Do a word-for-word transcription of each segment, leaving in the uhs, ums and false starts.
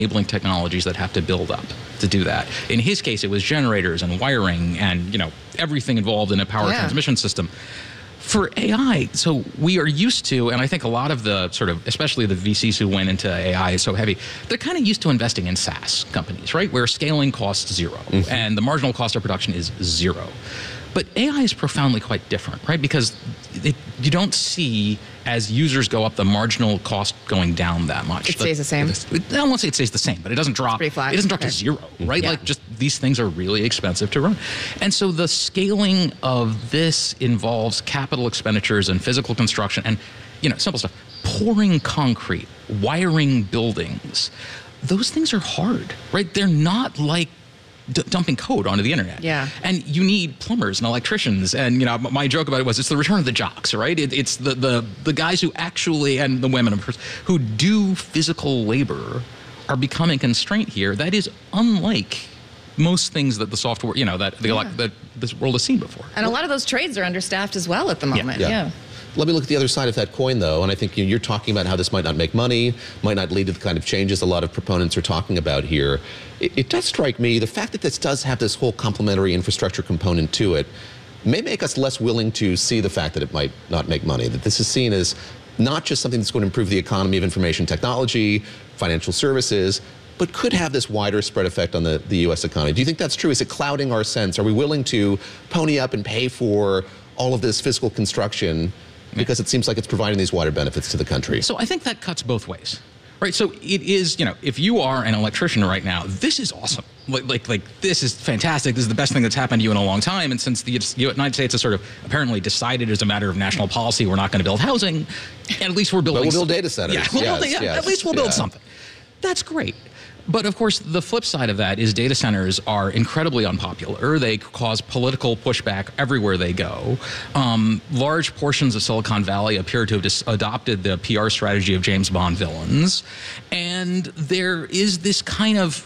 enabling technologies that have to build up to do that. In his case, it was generators and wiring and, you know, everything involved in a power yeah. transmission system. For A I, so we are used to, and I think a lot of the sort of, especially the V Cs who went into A I is so heavy, they're kind of used to investing in SaaS companies, right? Where scaling costs zero mm-hmm. and the marginal cost of production is zero. But A I is profoundly quite different, right? Because it, you don't see, as users go up, the marginal cost going down that much. It stays the same? I don't want to say it stays the same, but it doesn't drop. It's pretty flat. It doesn't drop okay. to zero, right? Yeah. Like, just these things are really expensive to run. And so the scaling of this involves capital expenditures and physical construction and, you know, simple stuff. Pouring concrete, wiring buildings. Those things are hard, right? They're not like D dumping code onto the internet. Yeah. And you need plumbers and electricians. And, you know, my joke about it was it's the return of the jocks, right? It, it's the, the, the guys who actually, and the women, of course, who do physical labor are becoming constraint here. That is unlike most things that the software, you know, that, the, yeah. that this world has seen before. And a lot of those trades are understaffed as well at the moment. Yeah. yeah. yeah. Let me look at the other side of that coin, though, and I think you're talking about how this might not make money, might not lead to the kind of changes a lot of proponents are talking about here. It, it does strike me, the fact that this does have this whole complementary infrastructure component to it may make us less willing to see the fact that it might not make money, that this is seen as not just something that's going to improve the economy of information technology, financial services, but could have this wider spread effect on the, the U S economy. Do you think that's true? Is it clouding our sense? Are we willing to pony up and pay for all of this physical construction because it seems like it's providing these wider benefits to the country? So I think that cuts both ways, right? So it is, you know, if you are an electrician right now, this is awesome. Like, like, like this is fantastic. This is the best thing that's happened to you in a long time. And since the United States has sort of apparently decided as a matter of national policy, we're not going to build housing, at least we're building. But we'll build data centers. Yeah, we'll yes, build, yeah yes, at least we'll build yeah. something. That's great. But of course, the flip side of that is data centers are incredibly unpopular. They cause political pushback everywhere they go. Um, large portions of Silicon Valley appear to have just adopted the P R strategy of James Bond villains. And there is this kind of,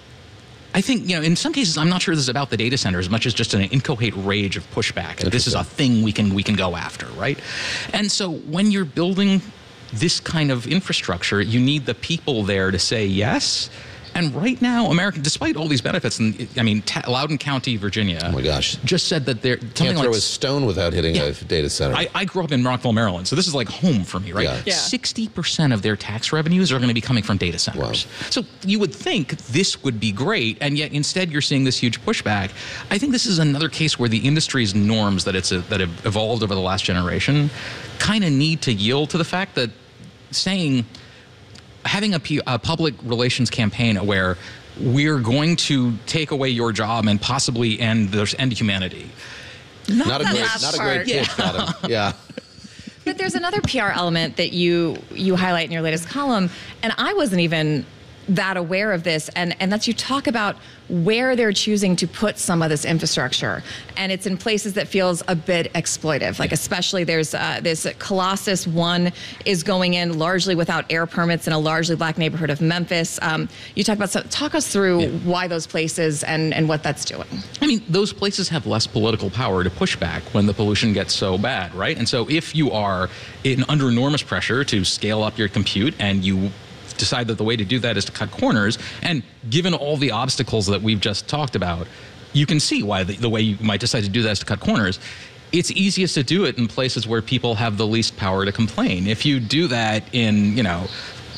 I think, you know, in some cases, I'm not sure this is about the data center as much as just an incoherent rage of pushback. That this is a thing we can we can go after, right? And so when you're building this kind of infrastructure, you need the people there to say yes. And right now, America, despite all these benefits, and I mean, Ta Loudoun County, Virginia, oh my gosh, just said that they're something can't throw like, a stone without hitting yeah. a data center. I, I grew up in Rockville, Maryland, so this is like home for me, right? sixty percent yeah. of their tax revenues are going to be coming from data centers. Wow. So you would think this would be great, and yet instead you're seeing this huge pushback. I think this is another case where the industry's norms that it's a, that have evolved over the last generation kind of need to yield to the fact that saying, having a, P, a public relations campaign where we're going to take away your job and possibly end, end humanity. Not, not, a, great, not a great pitch, yeah. Adam. Yeah. But there's another P R element that you you highlight in your latest column, and I wasn't even that aware of this, and, and that's you talk about where they're choosing to put some of this infrastructure. And it's in places that feels a bit exploitive. Like especially there's uh, this Colossus One is going in largely without air permits in a largely black neighborhood of Memphis. Um, you talk about, so, talk us through yeah. why those places and, and what that's doing. I mean, those places have less political power to push back when the pollution gets so bad, right? And so if you are in under enormous pressure to scale up your compute and you decide that the way to do that is to cut corners, and given all the obstacles that we've just talked about, you can see why the, the way you might decide to do that is to cut corners. It's easiest to do it in places where people have the least power to complain. If you do that in, you know,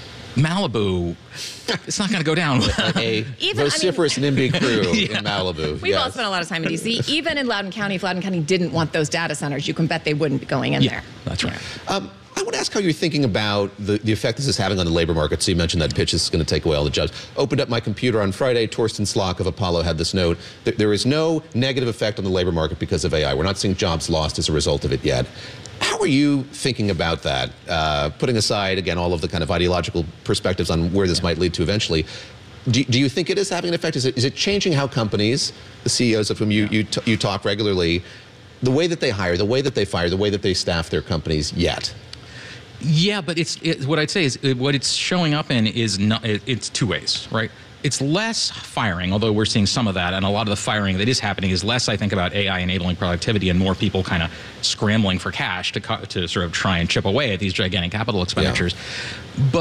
Malibu, it's not going to go down. A Even, vociferous I mean, NIMBY crew yeah. in Malibu. We've yes. all spent a lot of time in D C. Even in Loudoun County, if Loudoun County didn't want those data centers, you can bet they wouldn't be going in yeah, there. That's right. Um, I want to ask how you're thinking about the, the effect this is having on the labor market. So you mentioned that pitch is going to take away all the jobs. Opened up my computer on Friday. Torsten Slok of Apollo had this note. There, there is no negative effect on the labor market because of A I. We're not seeing jobs lost as a result of it yet. How are you thinking about that? Uh, putting aside, again, all of the kind of ideological perspectives on where this yeah. might lead to eventually. Do, do you think it is having an effect? Is it, is it changing how companies, the C E Os of whom you, you, t you talk regularly, the way that they hire, the way that they fire, the way that they staff their companies yet? Yeah, but it's it, what I'd say is it, what it's showing up in is not, it, it's two ways, right? It's less firing, although we're seeing some of that, and a lot of the firing that is happening is less, I think, about A I enabling productivity and more people kind of scrambling for cash to to sort of try and chip away at these gigantic capital expenditures. Yeah. But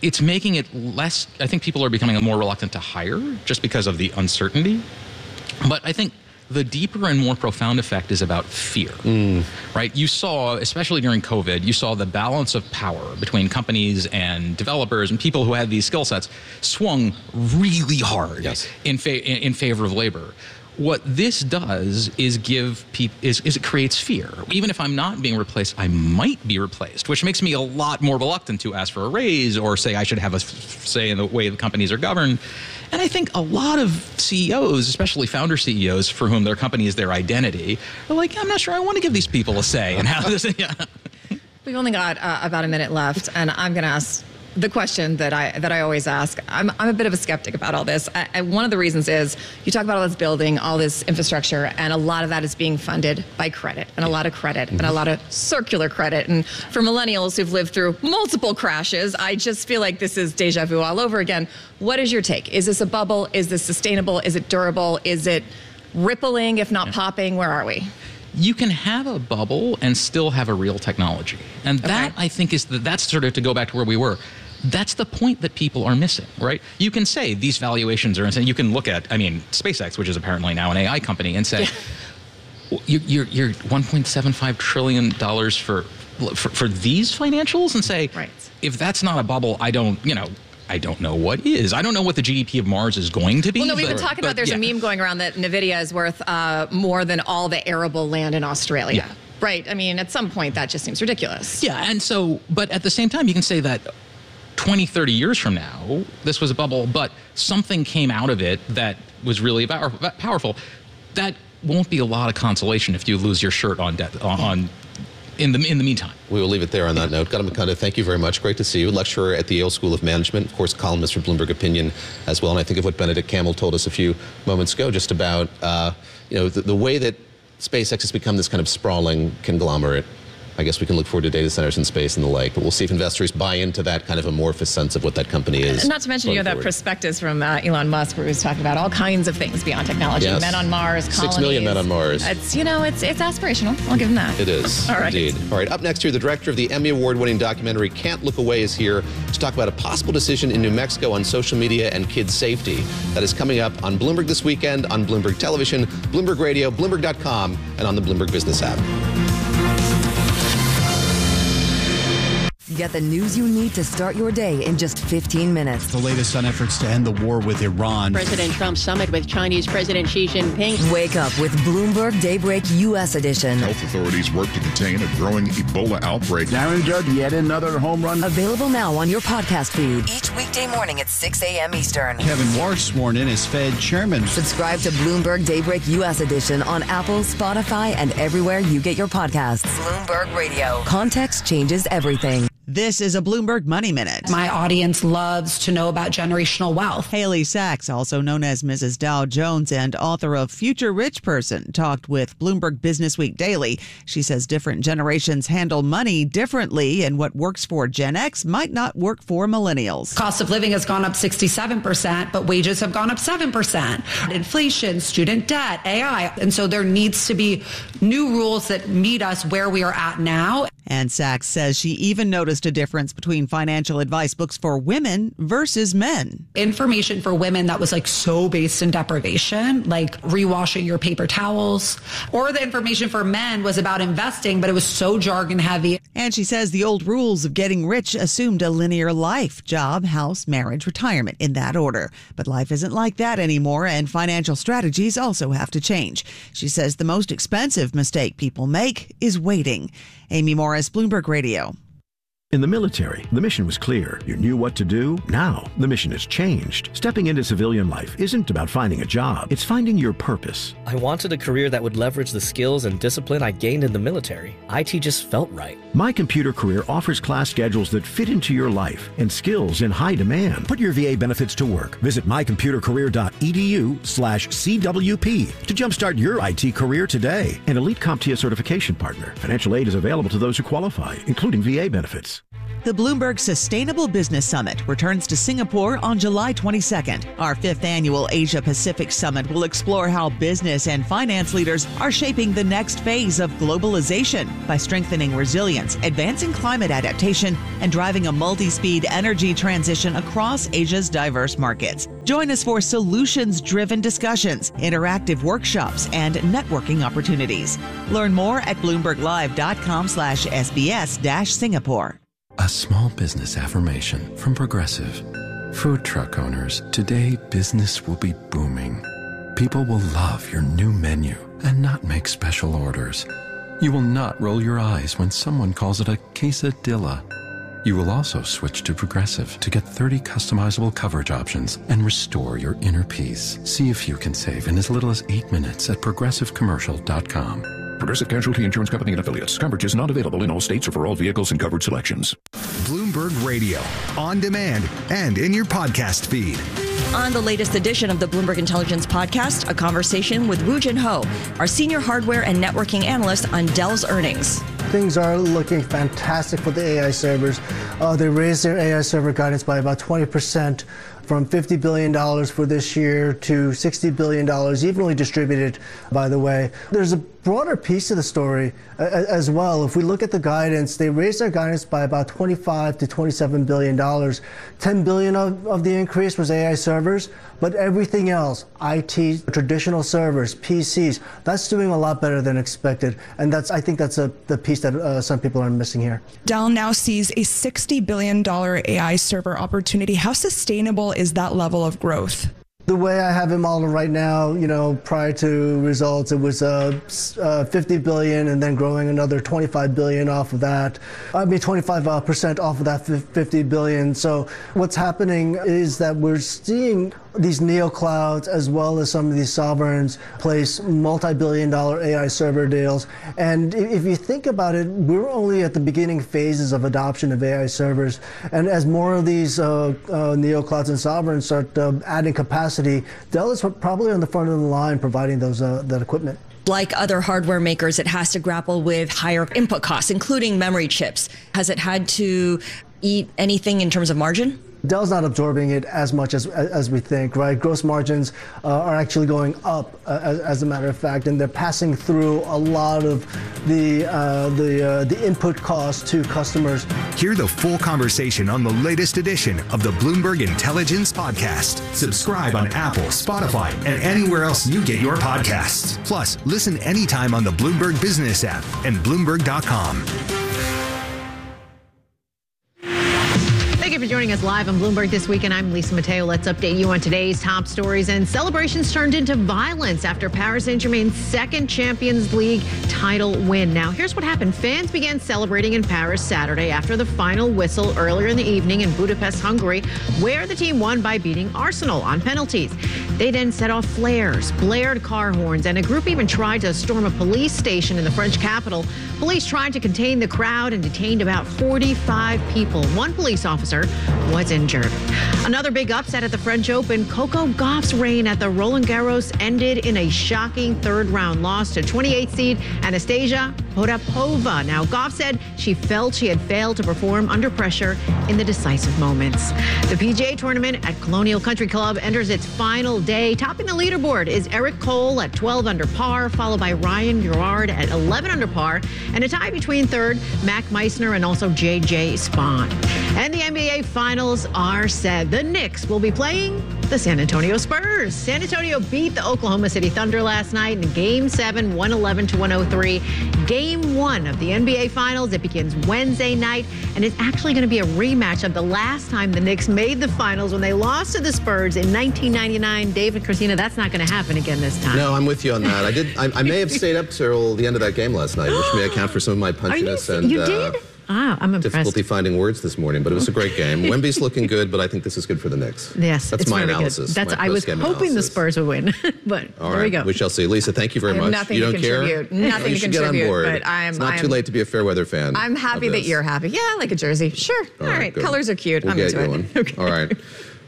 it's making it less, I think people are becoming more reluctant to hire just because of the uncertainty. But I think the deeper and more profound effect is about fear, mm. right? You saw, especially during COVID, you saw the balance of power between companies and developers and people who had these skill sets swung really hard yes. in, fa- in favor of labor. What this does is give people is, is it creates fear. Even if I'm not being replaced, I might be replaced, which makes me a lot more reluctant to ask for a raise or say I should have a say in the way the companies are governed. And I think a lot of C E Os, especially founder C E Os, for whom their company is their identity, are like, I'm not sure I want to give these people a say in how this. Yeah. We've only got uh, about a minute left, and I'm going to ask the question that I that I always ask. I'm I'm a bit of a skeptic about all this. I, I, one of the reasons is you talk about all this building, all this infrastructure, and a lot of that is being funded by credit, and a lot of credit, mm-hmm. and a lot of circular credit. And for millennials who've lived through multiple crashes, I just feel like this is deja vu all over again. What is your take? Is this a bubble? Is this sustainable? Is it durable? Is it rippling, if not yeah. popping? Where are we? You can have a bubble and still have a real technology. And that, okay. I think, is the, that's sort of to go back to where we were. That's the point that people are missing, right? You can say these valuations are insane. You can look at, I mean, SpaceX, which is apparently now an A I company, and say, yeah. you, you're, you're one point seven five trillion dollars for, for, for these financials? And say, right. if that's not a bubble, I don't, you know, I don't know what is. I don't know what the G D P of Mars is going to be. Well, no, we've but, been talking but, about there's yeah. a meme going around that NVIDIA is worth uh, more than all the arable land in Australia. Yeah. Right. I mean, at some point, that just seems ridiculous. Yeah. And so, but at the same time, you can say that twenty, thirty years from now, this was a bubble, but something came out of it that was really power- powerful. That won't be a lot of consolation if you lose your shirt on death, on in the in the meantime. We will leave it there on that note. Gautam Mukunda, thank you very much. Great to see you. Lecturer at the Yale School of Management, of course, columnist for Bloomberg Opinion as well. And I think of what Benedict Campbell told us a few moments ago, just about uh, you know the, the way that SpaceX has become this kind of sprawling conglomerate. I guess we can look forward to data centers in space and the like, but we'll see if investors buy into that kind of amorphous sense of what that company is. Not to mention, you know, that prospectus from uh, Elon Musk, where he was talking about all kinds of things beyond technology. Yes. Men on Mars, colonies. Six million men on Mars. It's, you know, it's it's aspirational. I'll give him that. It is, all right. Indeed. All right, up next here, the director of the Emmy Award-winning documentary Can't Look Away is here to talk about a possible decision in New Mexico on social media and kids' safety. That is coming up on Bloomberg this weekend, on Bloomberg Television, Bloomberg Radio, Bloomberg dot com, and on the Bloomberg Business app. Get the news you need to start your day in just fifteen minutes. The latest on efforts to end the war with Iran. President Trump's summit with Chinese President Xi Jinping. Wake up with Bloomberg Daybreak U S edition. Health authorities work to contain a growing Ebola outbreak. Darren Judd, yet another home run. Available now on your podcast feed. Each weekday morning at six a.m. Eastern. Kevin Warsh sworn in as Fed chairman. Subscribe to Bloomberg Daybreak U S edition on Apple, Spotify, and everywhere you get your podcasts. Bloomberg Radio. Context changes everything. This is a Bloomberg Money Minute. My audience loves to know about generational wealth. Haley Sachs, also known as Missus Dow Jones and author of Future Rich Person, talked with Bloomberg Businessweek Daily. She says different generations handle money differently, and what works for Gen X might not work for millennials. Cost of living has gone up sixty-seven percent, but wages have gone up seven percent. Inflation, student debt, A I. And so there needs to be new rules that meet us where we are at now. And Sachs says she even noticed a difference between financial advice books for women versus men. Information for women that was like so based in deprivation, like rewashing your paper towels, or the information for men was about investing, but it was so jargon heavy. And she says the old rules of getting rich assumed a linear life: job, house, marriage, retirement, in that order. But life isn't like that anymore, and financial strategies also have to change. She says the most expensive mistake people make is waiting. Amy Morris, Bloomberg Radio. In the military, the mission was clear. You knew what to do. Now, the mission has changed. Stepping into civilian life isn't about finding a job. It's finding your purpose. I wanted a career that would leverage the skills and discipline I gained in the military. I T just felt right. My Computer Career offers class schedules that fit into your life and skills in high demand. Put your V A benefits to work. Visit mycomputercareer.edu slash CWP to jumpstart your I T career today. An elite CompTIA certification partner. Financial aid is available to those who qualify, including V A benefits. The Bloomberg Sustainable Business Summit returns to Singapore on July twenty-second. Our fifth annual Asia Pacific Summit will explore how business and finance leaders are shaping the next phase of globalization by strengthening resilience, advancing climate adaptation, and driving a multi-speed energy transition across Asia's diverse markets. Join us for solutions-driven discussions, interactive workshops, and networking opportunities. Learn more at bloomberglive.com slash SBS dash Singapore. A small business affirmation from Progressive. Food truck owners, today business will be booming. People will love your new menu and not make special orders. You will not roll your eyes when someone calls it a quesadilla. You will also switch to Progressive to get thirty customizable coverage options and restore your inner peace. See if you can save in as little as eight minutes at progressive commercial dot com. Progressive Casualty Insurance Company and Affiliates. Coverage is not available in all states or for all vehicles and covered selections. Bloomberg Radio, on demand and in your podcast feed. On the latest edition of the Bloomberg Intelligence Podcast, a conversation with Woo Jin Ho, our senior hardware and networking analyst on Dell's earnings. Things are looking fantastic for the A I servers. Uh, they raised their A I server guidance by about twenty percent, from fifty billion dollars for this year to sixty billion dollars, evenly distributed, by the way. There's a broader piece of the story uh, as well. If we look at the guidance, they raised their guidance by about twenty-five to twenty-seven billion dollars. ten billion dollars of, of the increase was A I servers, but everything else, I T, traditional servers, P Cs, that's doing a lot better than expected. And that's, I think that's a, the piece that uh, some people are missing here. Dell now sees a sixty billion dollars A I server opportunity. How sustainable is that level of growth? The way I have it modeled right now, you know, prior to results, it was uh, uh, fifty billion and then growing another twenty-five billion off of that. I mean, twenty-five percent off of that fifty billion. So what's happening is that we're seeing these neoclouds as well as some of these sovereigns place multi-billion dollar A I server deals. And if you think about it, we're only at the beginning phases of adoption of A I servers. And as more of these uh, uh, neoclouds and sovereigns start uh, adding capacity, Dell is probably on the front of the line providing those uh, that equipment. Like other hardware makers, it has to grapple with higher input costs, including memory chips. Has it had to eat anything in terms of margin? Dell's not absorbing it as much as as we think, right? Gross margins uh, are actually going up, uh, as, as a matter of fact, and they're passing through a lot of the uh, the uh, the input costs to customers. Hear the full conversation on the latest edition of the Bloomberg Intelligence Podcast. Subscribe on Apple, Spotify, and anywhere else you get your podcasts. Plus, listen anytime on the Bloomberg Business app and Bloomberg dot com. Thank you for joining us live on Bloomberg This Week, and I'm Lisa Mateo. Let's update you on today's top stories. And celebrations turned into violence after Paris Saint-Germain's second Champions League title win. Now, here's what happened. Fans began celebrating in Paris Saturday after the final whistle earlier in the evening in Budapest, Hungary, where the team won by beating Arsenal on penalties. They then set off flares, blared car horns, and a group even tried to storm a police station in the French capital. Police tried to contain the crowd and detained about forty-five people. One police officer was injured. Another big upset at the French Open. Coco Gauff's reign at the Roland Garros ended in a shocking third round loss to twenty-eighth seed Anastasia Potapova. Now, Gauff said she felt she had failed to perform under pressure in the decisive moments. The P G A tournament at Colonial Country Club enters its final day. Topping the leaderboard is Eric Cole at twelve under par, followed by Ryan Gerard at eleven under par, and a tie between third, Mac Meissner, and also J J Spahn. And the N B A Finals are set. The Knicks will be playing the San Antonio Spurs. San Antonio beat the Oklahoma City Thunder last night in Game seven, one eleven to one oh three. Game one of the N B A Finals. It begins Wednesday night, and it's actually going to be a rematch of the last time the Knicks made the Finals when they lost to the Spurs in nineteen ninety-nine. David, Christina, that's not going to happen again this time. No, I'm with you on that. I did. I, I may have stayed up till the end of that game last night, which may account for some of my punchiness. Are you, and you uh, did? Ah, I'm impressed. Difficulty finding words this morning, but it was a great game. Wemby's looking good, but I think this is good for the Knicks. Yes, that's it's my really analysis. Good. That's my I was hoping analysis. the Spurs would win, but All there right, we go. We shall see. Lisa, thank you very I have much. nothing you to don't care? contribute. Nothing you to should contribute. get on board. But I'm, it's not I'm, too late to be a fair weather fan. I'm happy that you're happy. Yeah, I like a jersey. Sure. All, All right. Good. Colors are cute. We'll I'm get into going. it. Okay. All right.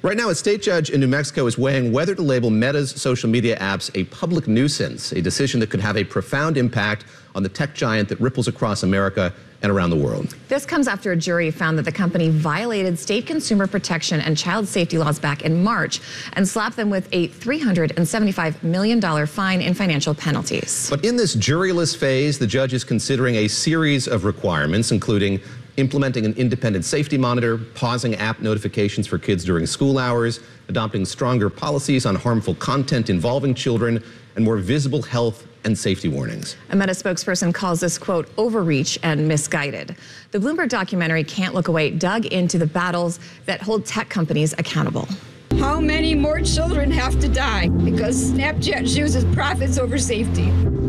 Right now, a state judge in New Mexico is weighing whether to label Meta's social media apps a public nuisance, a decision that could have a profound impact on the tech giant that ripples across America and around the world. This comes after a jury found that the company violated state consumer protection and child safety laws back in March and slapped them with a three hundred seventy-five million dollars fine and financial penalties. But in this juryless phase, the judge is considering a series of requirements, including implementing an independent safety monitor, pausing app notifications for kids during school hours, adopting stronger policies on harmful content involving children, and more visible health and safety warnings. A Meta spokesperson calls this, quote, overreach and misguided. The Bloomberg documentary Can't Look Away dug into the battles that hold tech companies accountable. How many more children have to die because Snapchat chooses profits over safety?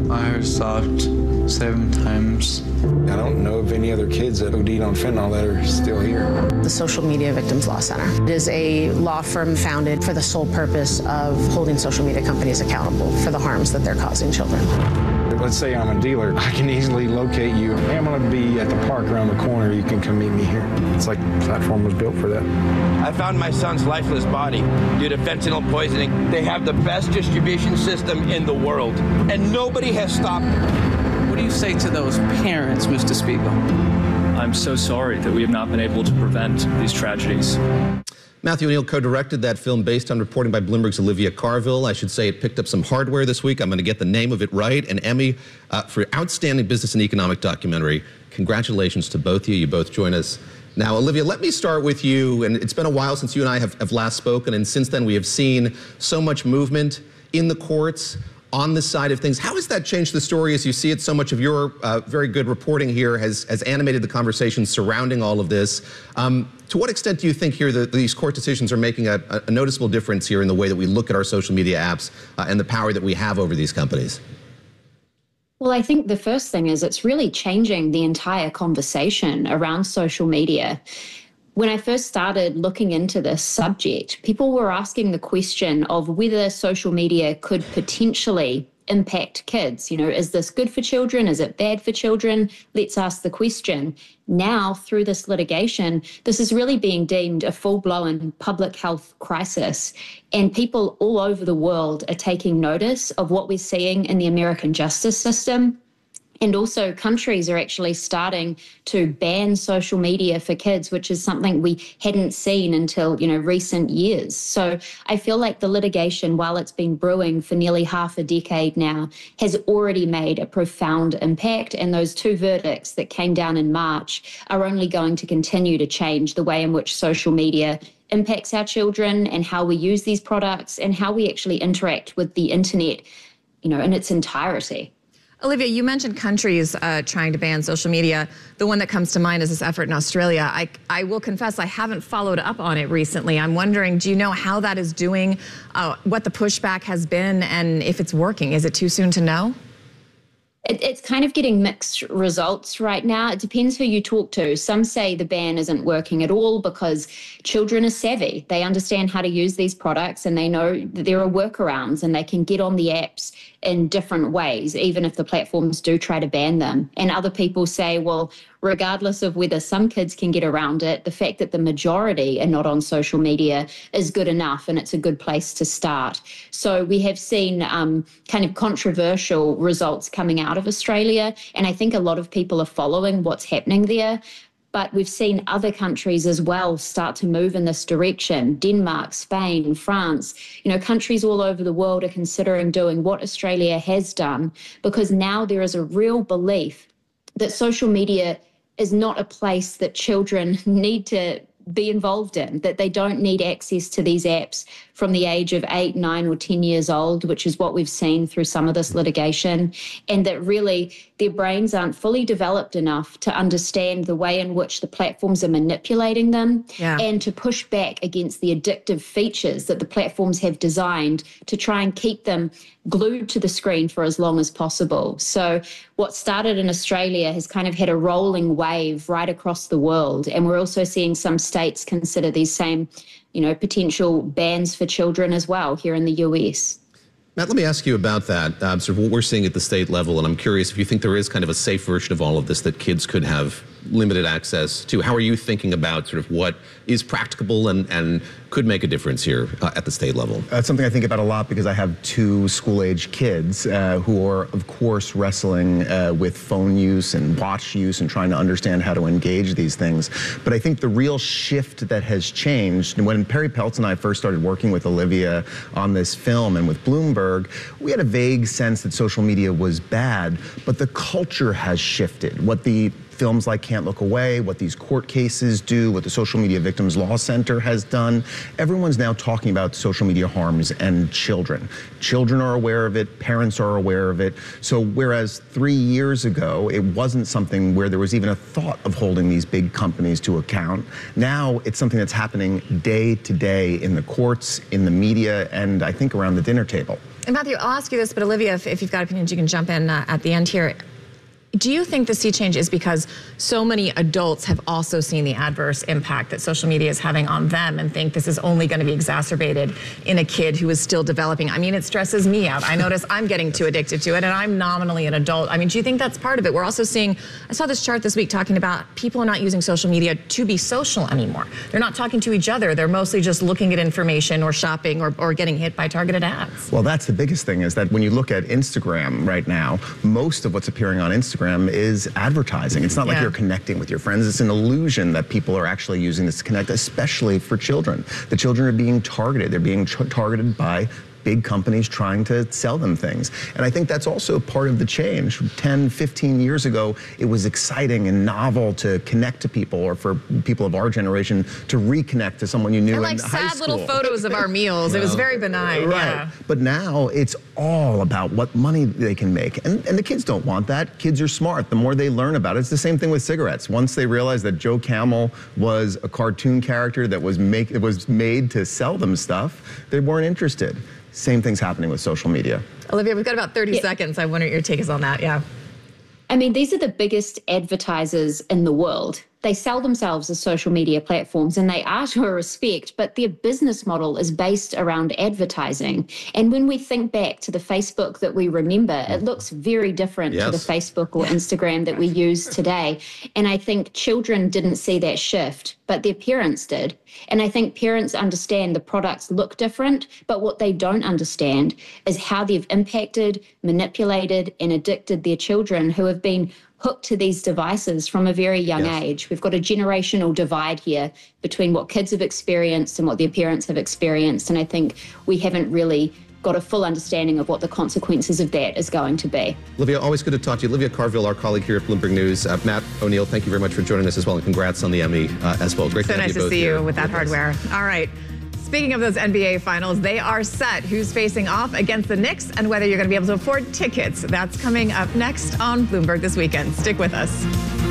Microsoft seven times. I don't know of any other kids that OD'd on fentanyl that are still here. The Social Media Victims Law Center. It is a law firm founded for the sole purpose of holding social media companies accountable for the harms that they're causing children. Let's say I'm a dealer. I can easily locate you. Hey, I'm going to be at the park around the corner. You can come meet me here. It's like the platform was built for that. I found my son's lifeless body due to fentanyl poisoning. They have the best distribution system in the world, and nobody has stopped it. What do you say to those parents, Mister Spiegel? I'm so sorry that we have not been able to prevent these tragedies. Matthew O'Neill co-directed that film based on reporting by Bloomberg's Olivia Carville. I should say it picked up some hardware this week. I'm going to get the name of it right. An Emmy uh, for Outstanding Business and Economic Documentary. Congratulations to both of you. You both join us now. Olivia, let me start with you. And it's been a while since you and I have, have last spoken. And since then, we have seen so much movement in the courts on this side of things. How has that changed the story as you see it? So much of your uh, very good reporting here has, has animated the conversation surrounding all of this. Um, to what extent do you think here that these court decisions are making a, a noticeable difference here in the way that we look at our social media apps uh, and the power that we have over these companies? Well, I think the first thing is it's really changing the entire conversation around social media. When I first started looking into this subject, people were asking the question of whether social media could potentially impact kids. You know, is this good for children? Is it bad for children? Let's ask the question. Now, through this litigation, this is really being deemed a full-blown public health crisis. And people all over the world are taking notice of what we're seeing in the American justice system. And also countries are actually starting to ban social media for kids, which is something we hadn't seen until, you know, recent years. So I feel like the litigation, while it's been brewing for nearly half a decade now, has already made a profound impact. And those two verdicts that came down in March are only going to continue to change the way in which social media impacts our children and how we use these products and how we actually interact with the internet, you know, in its entirety. Olivia, you mentioned countries uh, trying to ban social media. The one that comes to mind is this effort in Australia. I, I will confess I haven't followed up on it recently. I'm wondering, do you know how that is doing, uh, what the pushback has been, and if it's working? Is it too soon to know? It, it's kind of getting mixed results right now. It depends who you talk to. Some say the ban isn't working at all because children are savvy. They understand how to use these products and they know that there are workarounds and they can get on the apps in different ways, even if the platforms do try to ban them. And other people say, well, regardless of whether some kids can get around it, the fact that the majority are not on social media is good enough, and it's a good place to start. So we have seen um, kind of controversial results coming out of Australia, and I think a lot of people are following what's happening there. But we've seen other countries as well start to move in this direction. Denmark, Spain, France, you know, countries all over the world are considering doing what Australia has done, because now there is a real belief that social media is not a place that children need to be involved in, that they don't need access to these apps from the age of eight, nine or ten years old, which is what we've seen through some of this litigation, and that really their brains aren't fully developed enough to understand the way in which the platforms are manipulating them yeah. and to push back against the addictive features that the platforms have designed to try and keep them glued to the screen for as long as possible. So what started in Australia has kind of had a rolling wave right across the world. And we're also seeing some states consider these same, you know, potential bans for children as well here in the U S. Matt, let me ask you about that, uh, sort of what we're seeing at the state level. And I'm curious if you think there is kind of a safe version of all of this that kids could have limited access to. How are you thinking about sort of what is practicable and, and could make a difference here uh, at the state level? That's something I think about a lot because I have two school-age kids uh, who are, of course, wrestling uh, with phone use and watch use and trying to understand how to engage these things. But I think the real shift that has changed, when Perry Peltz and I first started working with Olivia on this film and with Bloomberg, we had a vague sense that social media was bad, but the culture has shifted. What the films like Can't Look Away, what these court cases do, what the Social Media Victims Law Center has done. Everyone's now talking about social media harms and children. Children are aware of it, parents are aware of it. So whereas three years ago, it wasn't something where there was even a thought of holding these big companies to account, now it's something that's happening day to day in the courts, in the media, and I think around the dinner table. And Matthew, I'll ask you this, but Olivia, if, if you've got opinions, you can jump in uh, at the end here. Do you think the sea change is because so many adults have also seen the adverse impact that social media is having on them and think this is only going to be exacerbated in a kid who is still developing? I mean, it stresses me out. I notice I'm getting too addicted to it, and I'm nominally an adult. I mean, do you think that's part of it? We're also seeing, I saw this chart this week talking about people are not using social media to be social anymore. They're not talking to each other. They're mostly just looking at information or shopping or, or getting hit by targeted ads. Well, that's the biggest thing, is that when you look at Instagram right now, most of what's appearing on Instagram is advertising. It's not like Yeah. you're connecting with your friends. It's an illusion that people are actually using this to connect, especially for children. The children are being targeted. They're being ch- targeted by big companies trying to sell them things. And I think that's also part of the change. ten, fifteen years ago, it was exciting and novel to connect to people, or for people of our generation to reconnect to someone you knew And like in high sad school. little photos of our meals. It was Well, very benign. Right. Yeah. But now it's all about what money they can make. And, and the kids don't want that. Kids are smart. The more they learn about it, it's the same thing with cigarettes. Once they realize that Joe Camel was a cartoon character that was, make, that was made to sell them stuff, they weren't interested. Same thing's happening with social media. Olivia, we've got about thirty Yeah. seconds. I wonder what your take is on that. Yeah. I mean, these are the biggest advertisers in the world. They sell themselves as social media platforms, and they are to a respect, but their business model is based around advertising. And when we think back to the Facebook that we remember, it looks very different Yes. to the Facebook or Instagram that we use today. And I think children didn't see that shift, but their parents did. And I think parents understand the products look different, but what they don't understand is how they've impacted, manipulated, and addicted their children who have been hooked to these devices from a very young Yes. age. We've got a generational divide here between what kids have experienced and what their parents have experienced. And I think we haven't really got a full understanding of what the consequences of that is going to be. Olivia, always good to talk to you. Olivia Carville, our colleague here at Bloomberg News. Uh, Matt O'Neill, thank you very much for joining us as well, and congrats on the Emmy uh, as well. Great So to have nice you to both see here you with that hardware. All right. Speaking of those N B A finals, they are set. Who's facing off against the Knicks and whether you're going to be able to afford tickets. That's coming up next on Bloomberg This Weekend. Stick with us.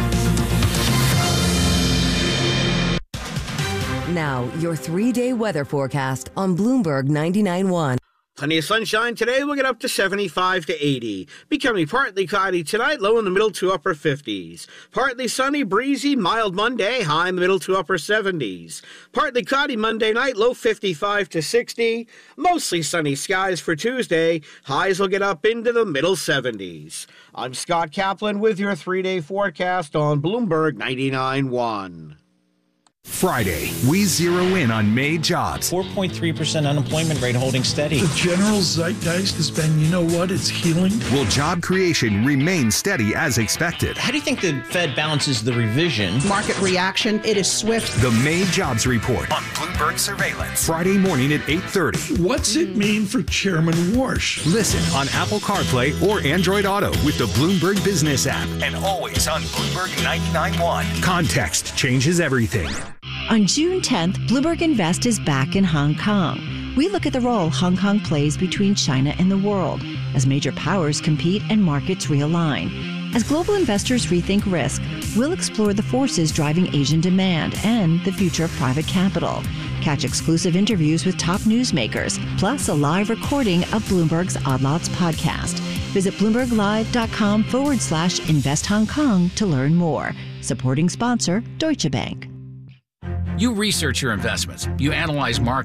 Now, your three-day weather forecast on Bloomberg ninety-nine point one. Plenty of sunshine today. We'll get up to seventy-five to eighty. Becoming partly cloudy tonight, low in the middle to upper fifties. Partly sunny, breezy, mild Monday, high in the middle to upper seventies. Partly cloudy Monday night, low fifty-five to sixty. Mostly sunny skies for Tuesday. Highs will get up into the middle seventies. I'm Scott Kaplan with your three-day forecast on Bloomberg ninety-nine point one. Friday, we zero in on May jobs. four point three percent unemployment rate holding steady. The general zeitgeist has been, you know what, it's healing. Will job creation remain steady as expected? How do you think the Fed balances the revision? Market reaction, it is swift. The May jobs report on Bloomberg Surveillance. Friday morning at eight thirty. What's it mean for Chairman Warsh? Listen on Apple CarPlay or Android Auto with the Bloomberg Business app. And always on Bloomberg ninety-nine point one. Context changes everything. On June tenth, Bloomberg Invest is back in Hong Kong. We look at the role Hong Kong plays between China and the world as major powers compete and markets realign. As global investors rethink risk, we'll explore the forces driving Asian demand and the future of private capital. Catch exclusive interviews with top newsmakers, plus a live recording of Bloomberg's Odd Lots podcast. Visit bloomberglive.com forward slash invest Hong Kong to learn more. Supporting sponsor, Deutsche Bank. You research your investments, you analyze markets,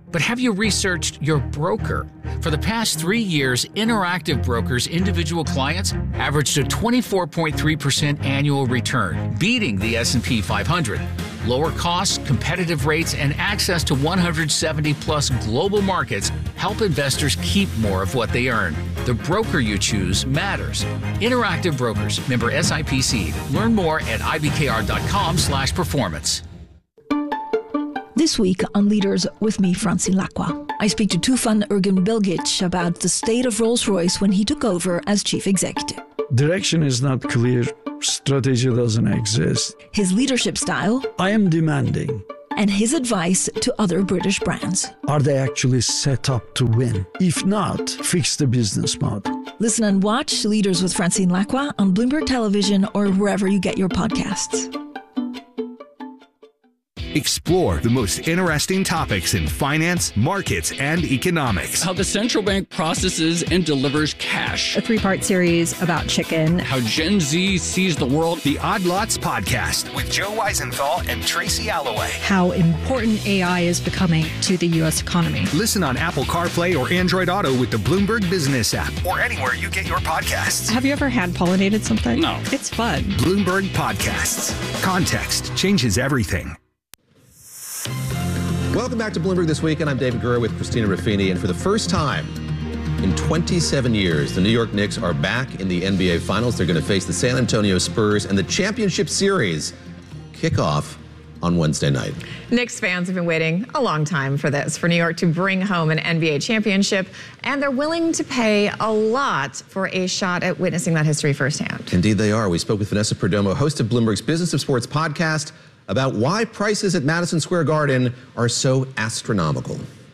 But have you researched your broker? For the past three years, Interactive Brokers' individual clients averaged a twenty-four point three percent annual return, beating the S and P five hundred. Lower costs, competitive rates, and access to one hundred seventy plus global markets help investors keep more of what they earn. The broker you choose matters. Interactive Brokers, member S I P C. Learn more at I B K R dot com slash performance. This week on Leaders with me, Francine Lacqua, I speak to Tufan Ergin-Bilgic about the state of Rolls-Royce when he took over as chief executive. Direction is not clear. Strategy doesn't exist. His leadership style. I am demanding. And his advice to other British brands. Are they actually set up to win? If not, fix the business model. Listen and watch Leaders with Francine Lacqua on Bloomberg Television or wherever you get your podcasts. Explore the most interesting topics in finance, markets, and economics. How the central bank processes and delivers cash. A three-part series about chicken. How Gen Z sees the world. The Odd Lots Podcast with Joe Weisenthal and Tracy Alloway. How important A I is becoming to the U S economy. Listen on Apple CarPlay or Android Auto with the Bloomberg Business app or anywhere you get your podcasts. Have you ever hand pollinated something? No. It's fun. Bloomberg Podcasts. Context changes everything. Welcome back to Bloomberg This Week, and I'm David Gura with Christina Ruffini. And for the first time in twenty-seven years, the New York Knicks are back in the N B A Finals. They're going to face the San Antonio Spurs, and the championship series kick off on Wednesday night. Knicks fans have been waiting a long time for this, for New York to bring home an N B A championship, and they're willing to pay a lot for a shot at witnessing that history firsthand. Indeed they are. We spoke with Vanessa Perdomo, host of Bloomberg's Business of Sports podcast, about why prices at Madison Square Garden are so astronomical.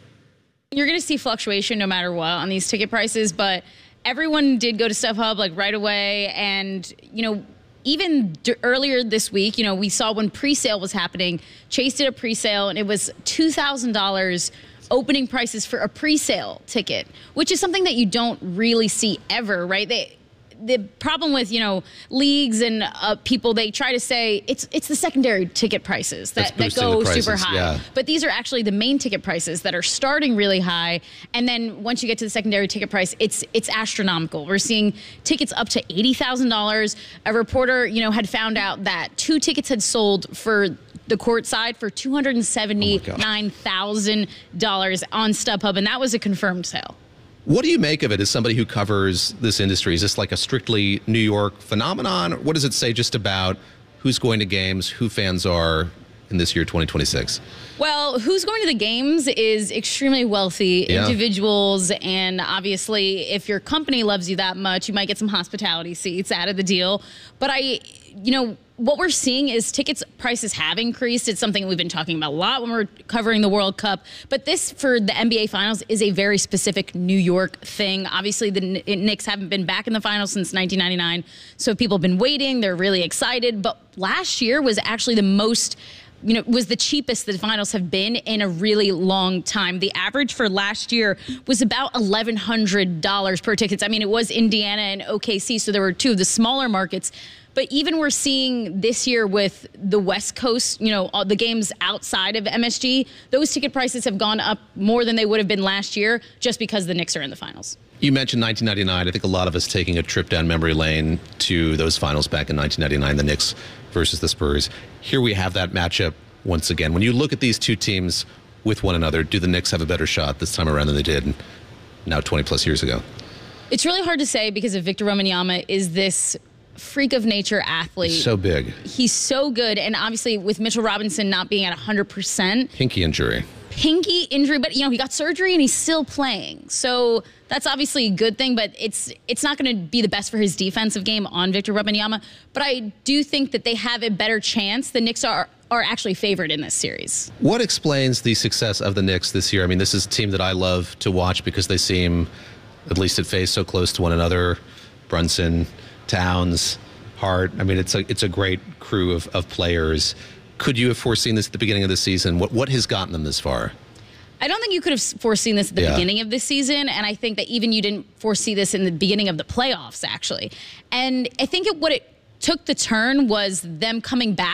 You're going to see fluctuation no matter what on these ticket prices, but everyone did go to StubHub like right away. And, you know, even d- earlier this week, you know, we saw when pre-sale was happening, Chase did a pre-sale and it was two thousand dollars opening prices for a pre-sale ticket, which is something that you don't really see ever, right? They, the problem with, you know, leagues and uh, people, they try to say it's it's the secondary ticket prices that, that go prices, super high. Yeah. But these are actually the main ticket prices that are starting really high. And then once you get to the secondary ticket price, it's it's astronomical. We're seeing tickets up to eighty thousand dollars. A reporter, you know, had found out that two tickets had sold for the court side for two hundred seventy-nine thousand dollars on StubHub, and that was a confirmed sale. What do you make of it as somebody who covers this industry? Is this like a strictly New York phenomenon? What does it say just about who's going to games, who fans are in this year, twenty twenty-six? Well, who's going to the games is extremely wealthy yeah. individuals. And obviously, if your company loves you that much, you might get some hospitality seats out of the deal. But I, you know, what we're seeing is tickets prices have increased. It's something we've been talking about a lot when we're covering the World Cup. But this, for the N B A Finals, is a very specific New York thing. Obviously, the Knicks haven't been back in the finals since nineteen ninety-nine. So people have been waiting. They're really excited. But last year was actually the most, you know, was the cheapest the finals have been in a really long time. The average for last year was about eleven hundred dollars per tickets. I mean, it was Indiana and O K C, so there were two of the smaller markets. But even we're seeing this year with the West Coast, you know, the games outside of M S G, those ticket prices have gone up more than they would have been last year just because the Knicks are in the finals. You mentioned nineteen ninety-nine. I think a lot of us taking a trip down memory lane to those finals back in nineteen ninety-nine, the Knicks versus the Spurs. Here we have that matchup once again. When you look at these two teams with one another, do the Knicks have a better shot this time around than they did now twenty plus years ago? It's really hard to say because of Victor Wembanyama is this freak of nature athlete. He's so big. He's so good. And obviously with Mitchell Robinson not being at one hundred percent. Pinky injury. Pinky injury, but, you know, he got surgery and he's still playing. So that's obviously a good thing, but it's it's not going to be the best for his defensive game on Victor Wembanyama. But I do think that they have a better chance. The Knicks are are actually favored in this series. What explains the success of the Knicks this year? I mean, this is a team that I love to watch because they seem, at least at face, so close to one another. Brunson, Towns, Hart. I mean, it's a it's a great crew of, of players. Could you have foreseen this at the beginning of the season? What what has gotten them this far? I don't think you could have foreseen this at the yeah. beginning of this season, and I think that even you didn't foresee this in the beginning of the playoffs, actually. And I think it, what it took the turn was them coming back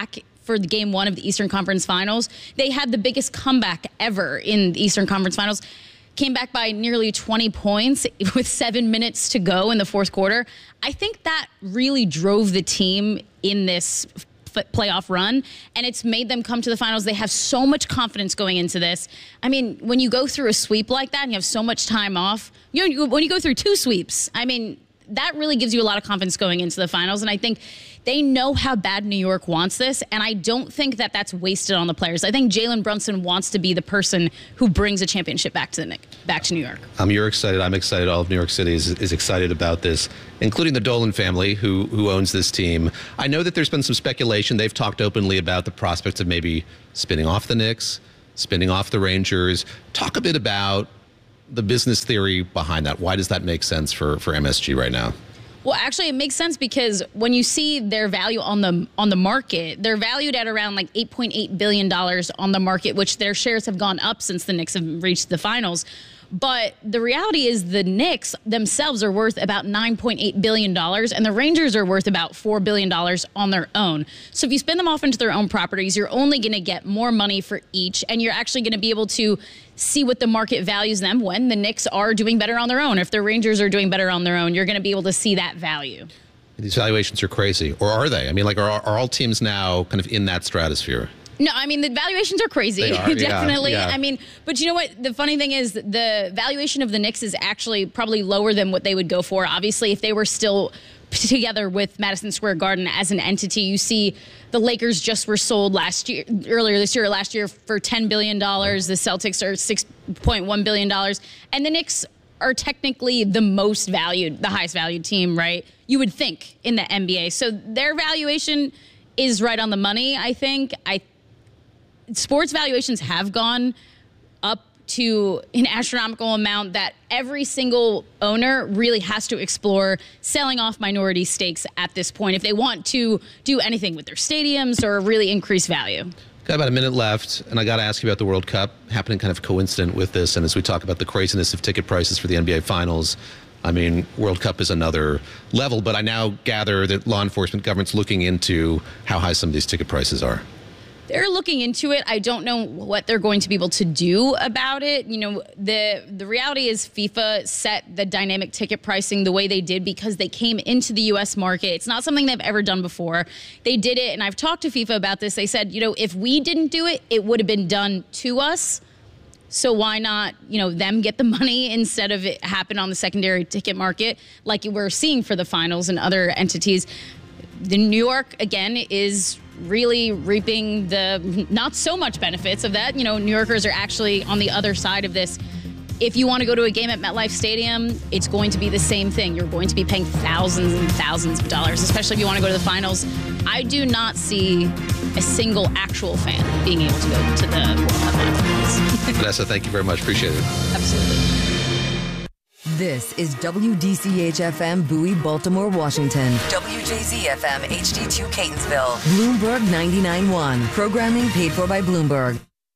for the game one of the Eastern Conference Finals. They had the biggest comeback ever in the Eastern Conference Finals. Came back by nearly twenty points with seven minutes to go in the fourth quarter. I think that really drove the team in this playoff run, and it's made them come to the finals. They have so much confidence going into this. I mean, when you go through a sweep like that and you have so much time off, you know, when you go through two sweeps, I mean, that really gives you a lot of confidence going into the finals. And I think they know how bad New York wants this, and I don't think that that's wasted on the players. I think Jalen Brunson wants to be the person who brings a championship back to the back to New York. Um, you're excited. I'm excited. All of New York City is, is excited about this, including the Dolan family, who who owns this team. I know that there's been some speculation. They've talked openly about the prospects of maybe spinning off the Knicks, spinning off the Rangers. Talk a bit about the business theory behind that. Why does that make sense for, for M S G right now? Well, actually, it makes sense because when you see their value on the on the market, they're valued at around like eight point eight billion dollars on the market, which their shares have gone up since the Knicks have reached the finals. But the reality is the Knicks themselves are worth about nine point eight billion dollars, and the Rangers are worth about four billion dollars on their own. So if you spin them off into their own properties, you're only going to get more money for each, and you're actually going to be able to see what the market values them when the Knicks are doing better on their own. If the Rangers are doing better on their own, you're going to be able to see that value. These valuations are crazy. Or are they? I mean, like, are, are all teams now kind of in that stratosphere? No, I mean, the valuations are crazy. They are, Definitely. Yeah, yeah. I mean, but you know what? The funny thing is the valuation of the Knicks is actually probably lower than what they would go for. Obviously, if they were still together with Madison Square Garden as an entity, you see the Lakers just were sold last year, earlier this year, last year for ten billion dollars. The Celtics are six point one billion dollars. And the Knicks are technically the most valued, the highest valued team, right? You would think in the N B A. So their valuation is right on the money, I think. I Sports valuations have gone up to an astronomical amount that every single owner really has to explore selling off minority stakes at this point if they want to do anything with their stadiums or really increase value. Got about a minute left, and I got to ask you about the World Cup happening kind of coincident with this. And as we talk about the craziness of ticket prices for the N B A Finals, I mean, World Cup is another level, but I now gather that law enforcement, government's looking into how high some of these ticket prices are. They're looking into it. I don't know what they're going to be able to do about it. You know, the the reality is FIFA set the dynamic ticket pricing the way they did because they came into the U S market. It's not something they've ever done before. They did it, and I've talked to FIFA about this. They said, you know, if we didn't do it, it would have been done to us. So why not, you know, them get the money instead of it happen on the secondary ticket market like we're seeing for the finals and other entities. The New York, again, is really reaping the not so much benefits of that. You know, New Yorkers are actually on the other side of this. If you want to go to a game at MetLife Stadium, it's going to be the same thing. You're going to be paying thousands and thousands of dollars, especially if you want to go to the finals. I do not see a single actual fan being able to go to the World Cup finals. Vanessa, thank you very much. Appreciate it. Absolutely. This is W D C H F M Bowie, Baltimore, Washington. W J Z F M H D two Catonsville. Bloomberg ninety-nine point one. Programming paid for by Bloomberg.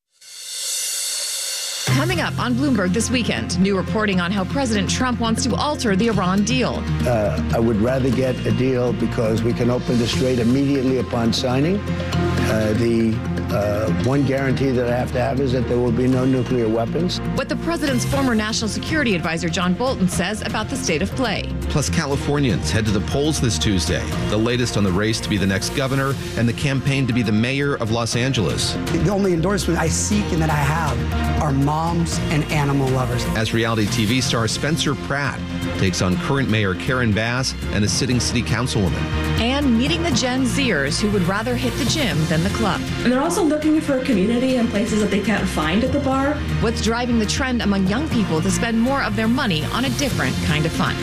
Coming up on Bloomberg this weekend, new reporting on how President Trump wants to alter the Iran deal. Uh, I would rather get a deal because we can open the strait immediately upon signing. Uh, the uh, one guarantee that I have to have is that there will be no nuclear weapons. What the president's former national security advisor John Bolton says about the state of play. Plus, Californians head to the polls this Tuesday. The latest on the race to be the next governor and the campaign to be the mayor of Los Angeles. The only endorsement I seek and that I have are moms and animal lovers. As reality T V star Spencer Pratt takes on current mayor Karen Bass and a sitting city councilwoman. And meeting the Gen Zers who would rather hit the gym than the club. And they're also looking for a community and places that they can't find at the bar. What's driving the trend among young people to spend more of their money on a different kind of fun?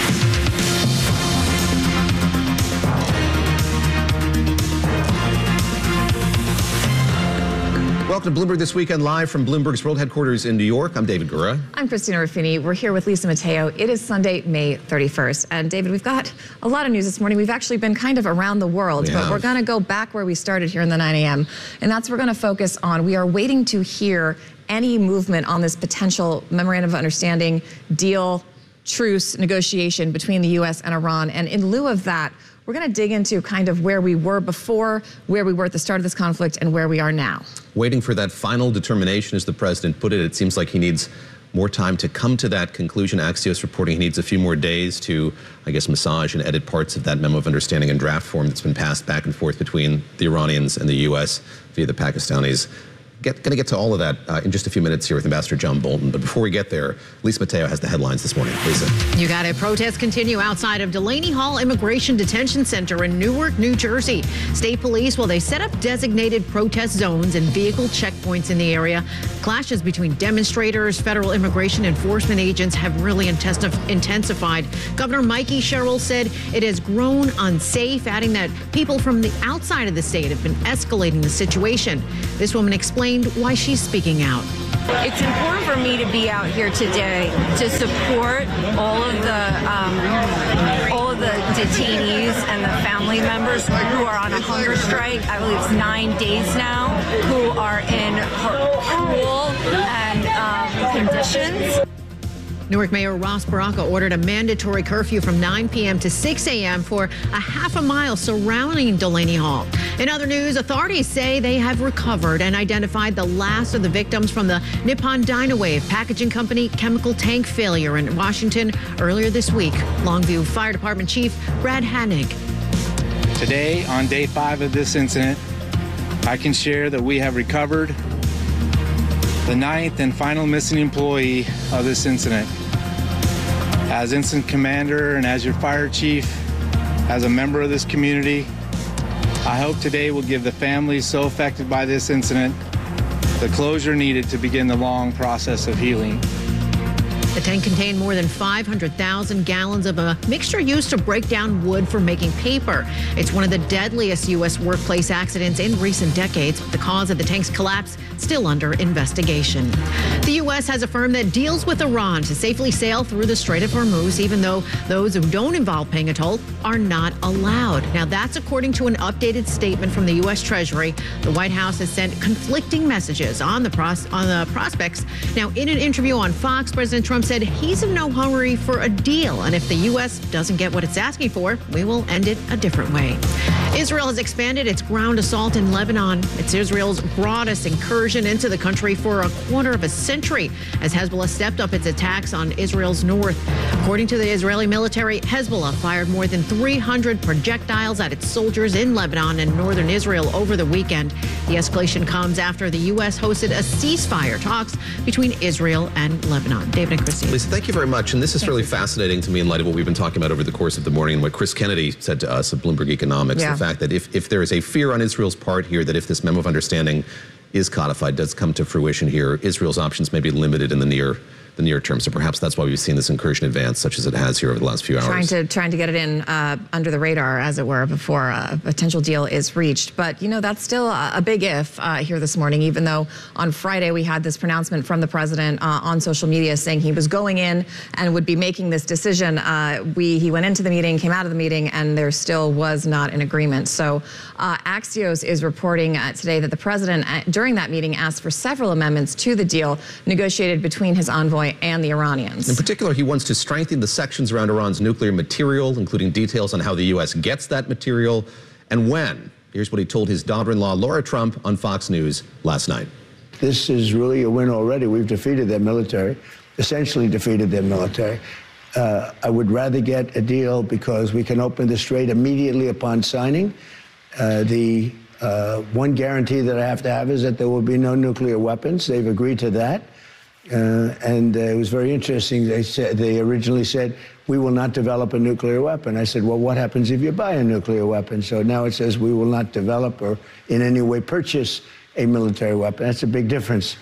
Welcome to Bloomberg This Weekend, live from Bloomberg's world headquarters in New York. I'm David Gura. I'm Christina Ruffini. We're here with Lisa Mateo. It is Sunday, May thirty-first. And David, we've got a lot of news this morning. We've actually been kind of around the world, we but have. we're going to go back where we started here in the nine a m And that's what we're going to focus on. We are waiting to hear any movement on this potential memorandum of understanding, deal, truce, negotiation between the U S and Iran. And in lieu of that, we're we're going to dig into kind of where we were before, where we were at the start of this conflict, and where we are now. Waiting for that final determination, as the president put it. It seems like he needs more time to come to that conclusion. Axios reporting he needs a few more days to, I guess, massage and edit parts of that memo of understanding in draft form that's been passed back and forth between the Iranians and the U S via the Pakistanis. Get, going to get to all of that uh, in just a few minutes here with Ambassador John Bolton. But before we get there, Lisa Mateo has the headlines this morning. Lisa. You got it. Protests continue outside of Delaney Hall Immigration Detention Center in Newark, New Jersey. State police, well, they set up designated protest zones and vehicle checkpoints in the area. Clashes between demonstrators, federal immigration enforcement agents have really intensified. Governor Mikey Sherrill said it has grown unsafe, adding that people from the outside of the state have been escalating the situation. This woman explained why she's speaking out. It's important for me to be out here today to support all of the um, all of the detainees and the family members who are on a hunger strike. I believe it's nine days now, who are in cruel and um, conditions. Newark Mayor Ross Baraka ordered a mandatory curfew from nine p.m. to six a.m. for a half a mile surrounding Delaney Hall. In other news, authorities say they have recovered and identified the last of the victims from the Nippon Dynawave Packaging Company chemical tank failure in Washington earlier this week. Longview Fire Department Chief Brad Hanig. Today, on day five of this incident, I can share that we have recovered the ninth and final missing employee of this incident. As incident commander and as your fire chief, as a member of this community, I hope today will give the families so affected by this incident the closure needed to begin the long process of healing. The tank contained more than five hundred thousand gallons of a mixture used to break down wood for making paper. It's one of the deadliest U S workplace accidents in recent decades. The cause of the tank's collapse still under investigation. The U S has affirmed that deals with Iran to safely sail through the Strait of Hormuz, even though those who don't involve paying a toll are not allowed. Now, that's according to an updated statement from the U S Treasury. The White House has sent conflicting messages on the, pros- on the prospects. Now, in an interview on Fox, President Trump said he's in no hurry for a deal, and if the U S doesn't get what it's asking for, we will end it a different way. Israel has expanded its ground assault in Lebanon. It's Israel's broadest incursion into the country for a quarter of a century, as Hezbollah stepped up its attacks on Israel's north. According to the Israeli military, Hezbollah fired more than three hundred projectiles at its soldiers in Lebanon and northern Israel over the weekend. The escalation comes after the U S hosted a ceasefire talks between Israel and Lebanon. David and Christine. Lisa, thank you very much. And this is really fascinating to me in light of what we've been talking about over the course of the morning and what Chris Kennedy said to us of Bloomberg Economics. Yeah. The fact that if, if there is a fear on Israel's part here that if this memo of understanding is codified, does come to fruition here, Israel's options may be limited in the near the near term. So perhaps that's why we've seen this incursion advance such as it has here over the last few hours. Trying to trying to get it in uh, under the radar, as it were, before a potential deal is reached. But, you know, that's still a, a big if uh, here this morning, even though on Friday we had this pronouncement from the president uh, on social media saying he was going in and would be making this decision. Uh, we He went into the meeting, came out of the meeting, and there still was not an agreement. So uh, Axios is reporting uh, today that the president, uh, during that meeting, asked for several amendments to the deal negotiated between his envoy and the Iranians. In particular, he wants to strengthen the sections around Iran's nuclear material, including details on how the U S gets that material and when. Here's what he told his daughter-in-law, Laura Trump, on Fox News last night. This is really a win already. We've defeated their military, essentially defeated their military. Uh, I would rather get a deal because we can open the strait immediately upon signing. Uh, the uh, one guarantee that I have to have is that there will be no nuclear weapons. They've agreed to that. Uh, and uh, it was very interesting. They said they originally said, we will not develop a nuclear weapon. I said, well, what happens if you buy a nuclear weapon? So now it says we will not develop or in any way purchase a military weapon. That's a big difference.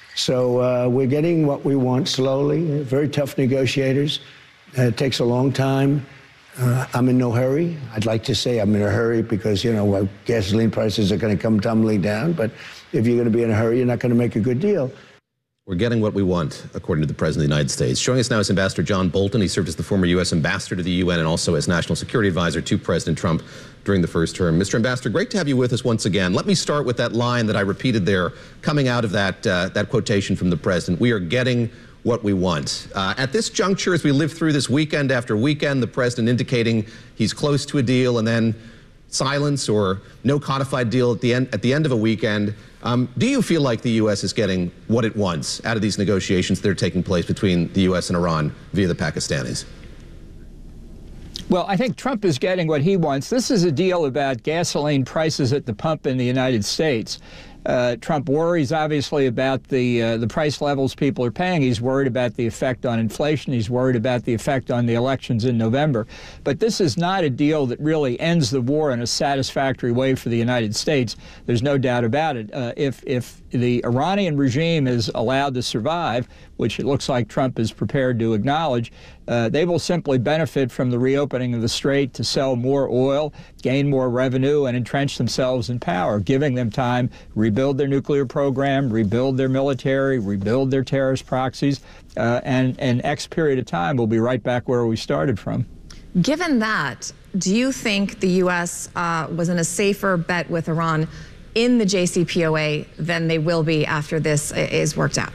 So uh, we're getting what we want slowly. Very tough negotiators. Uh, it takes a long time. Uh, I'm in no hurry. I'd like to say I'm in a hurry because, you know, gasoline prices are going to come tumbling down. But if you're going to be in a hurry, you're not going to make a good deal. We're getting what we want, according to the President of the United States. Joining us now is Ambassador John Bolton. He served as the former U S ambassador to the U N and also as national security advisor to President Trump during the first term. Mister Ambassador, great to have you with us once again. Let me start with that line that I repeated there, coming out of that, uh, that quotation from the President. We are getting what we want. Uh, at this juncture, as we live through this weekend after weekend, the president indicating he's close to a deal and then silence or no codified deal at the end, at the end of a weekend, um, do you feel like the U S is getting what it wants out of these negotiations that are taking place between the U S and Iran via the Pakistanis? Well, I think Trump is getting what he wants. This is a deal about gasoline prices at the pump in the United States. Uh, Trump worries, obviously, about the uh, the price levels people are paying. He's worried about the effect on inflation. He's worried about the effect on the elections in November. But this is not a deal that really ends the war in a satisfactory way for the United States. There's no doubt about it. Uh, if if the Iranian regime is allowed to survive, which it looks like Trump is prepared to acknowledge, uh, they will simply benefit from the reopening of the strait to sell more oil, gain more revenue, and entrench themselves in power, giving them time to rebuild their nuclear program, rebuild their military, rebuild their terrorist proxies, uh, and an X period of time will be right back where we started from. Given that, do you think the U S uh, was in a safer bet with Iran in the J C P O A than they will be after this is worked out?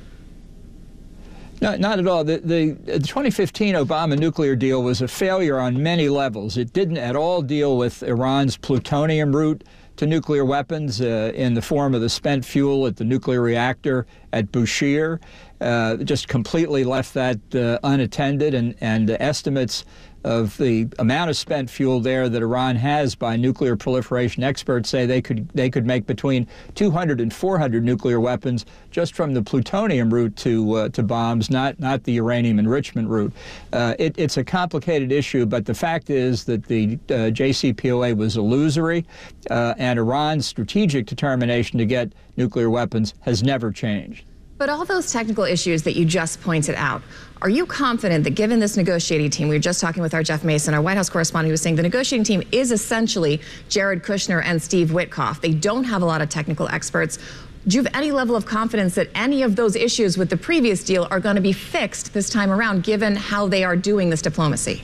No, not at all. The, the, the twenty fifteen Obama nuclear deal was a failure on many levels. It didn't at all deal with Iran's plutonium route to nuclear weapons uh, in the form of the spent fuel at the nuclear reactor at Bushehr. Uh, just completely left that uh, unattended, and, and uh, estimates of the amount of spent fuel there that Iran has by nuclear proliferation experts say they could they could make between two hundred and four hundred nuclear weapons just from the plutonium route to uh, to bombs, not not the uranium enrichment route. Uh, it, it's a complicated issue, but the fact is that the uh, J C P O A was illusory, uh, and Iran's strategic determination to get nuclear weapons has never changed. But all those technical issues that you just pointed out, are you confident that given this negotiating team, we were just talking with our Jeff Mason, our White House correspondent, who was saying the negotiating team is essentially Jared Kushner and Steve Witkoff. They don't have a lot of technical experts. Do you have any level of confidence that any of those issues with the previous deal are going to be fixed this time around, given how they are doing this diplomacy?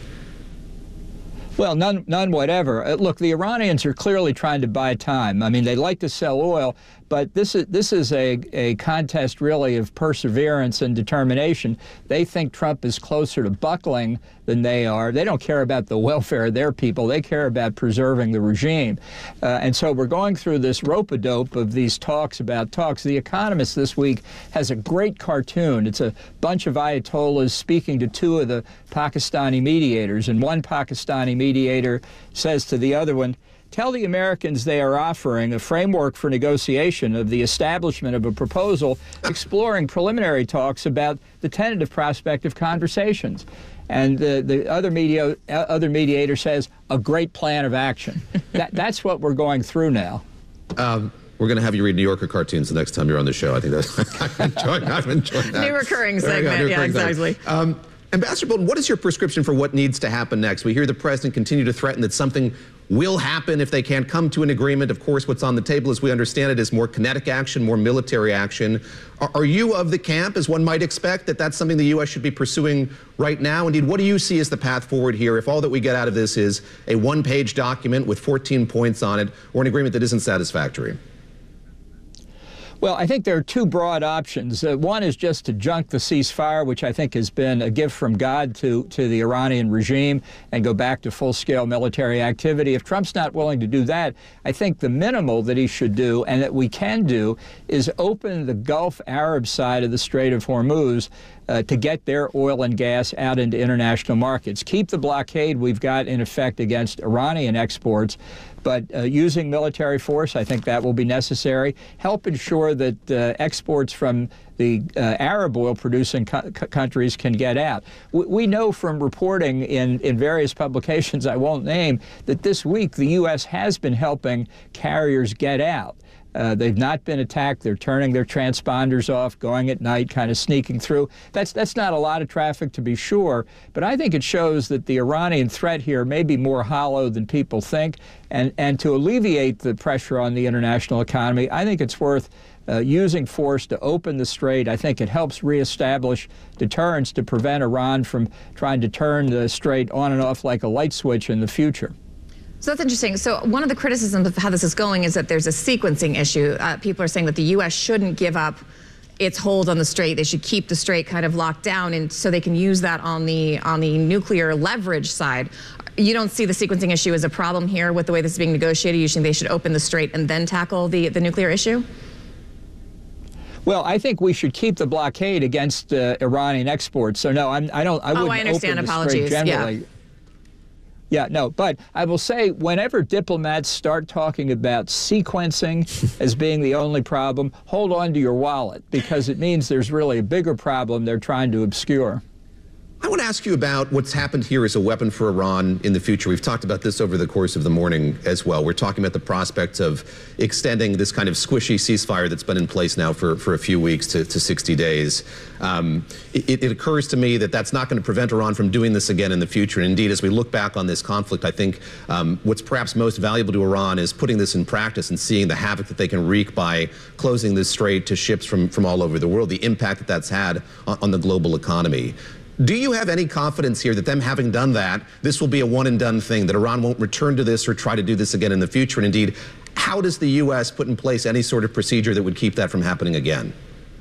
Well, none, none whatever. Uh, look, the Iranians are clearly trying to buy time. I mean, they like to sell oil, but this is this is a, a contest really of perseverance and determination. They think Trump is closer to buckling than they are. They don't care about the welfare of their people. They care about preserving the regime. Uh, and so we're going through this rope-a-dope of these talks about talks. The Economist this week has a great cartoon. It's a bunch of Ayatollahs speaking to two of the Pakistani mediators, and one Pakistani mediator says to the other one, "Tell the Americans they are offering a framework for negotiation of the establishment of a proposal exploring preliminary talks about the tentative prospect of conversations." And the, the other, media, other mediator says, "A great plan of action." that, that's what we're going through now. Um, we're going to have you read New Yorker cartoons the next time you're on the show. I think that's I'm enjoying, I'm enjoying that. New recurring segment, New yeah, recurring exactly. Um, Ambassador Bolton, what is your prescription for what needs to happen next? We hear the president continue to threaten that something will happen if they can't come to an agreement. Of course, what's on the table, as we understand it, is more kinetic action, more military action. Are, are you of the camp, as one might expect, that that's something the U S should be pursuing right now? Indeed, what do you see as the path forward here if all that we get out of this is a one-page document with fourteen points on it, or an agreement that isn't satisfactory? Well, I think there are two broad options. Uh, one is just to junk the ceasefire, which I think has been a gift from God to, to the Iranian regime, and go back to full-scale military activity. If Trump's not willing to do that, I think the minimal that he should do, and that we can do, is open the Gulf Arab side of the Strait of Hormuz uh, to get their oil and gas out into international markets. Keep the blockade we've got in effect against Iranian exports, but uh, using military force, I think that will be necessary. Help ensure that uh, exports from the uh, Arab oil-producing co countries can get out. W we know from reporting in, in various publications I won't name that this week the U S has been helping carriers get out. Uh, they've not been attacked. They're turning their transponders off, going at night, kind of sneaking through. That's, that's not a lot of traffic, to be sure, but I think it shows that the Iranian threat here may be more hollow than people think. And, and to alleviate the pressure on the international economy, I think it's worth uh, using force to open the strait. I think it helps reestablish deterrence to prevent Iran from trying to turn the strait on and off like a light switch in the future. So that's interesting. So one of the criticisms of how this is going is that there's a sequencing issue. Uh, people are saying that the U S shouldn't give up its hold on the strait. They should keep the strait kind of locked down, and so they can use that on the on the nuclear leverage side. You don't see the sequencing issue as a problem here with the way this is being negotiated? You think they should open the strait and then tackle the, the nuclear issue? Well, I think we should keep the blockade against uh, Iranian exports. So no, I'm, I don't. I wouldn't oh, I understand. open the Apologies. strait generally. Yeah. Yeah, no, but I will say whenever diplomats start talking about sequencing as being the only problem, hold on to your wallet, because it means there's really a bigger problem they're trying to obscure. I want to ask you about what's happened here as a weapon for Iran in the future. We've talked about this over the course of the morning as well. We're talking about the prospect of extending this kind of squishy ceasefire that's been in place now for, for a few weeks to, to sixty days. Um, it, it occurs to me that that's not going to prevent Iran from doing this again in the future. And indeed, as we look back on this conflict, I think um, what's perhaps most valuable to Iran is putting this in practice and seeing the havoc that they can wreak by closing this strait to ships from, from all over the world, the impact that that's had on, on the global economy. Do you have any confidence here that them having done that, this will be a one-and-done thing, that Iran won't return to this or try to do this again in the future? And indeed, how does the U S put in place any sort of procedure that would keep that from happening again?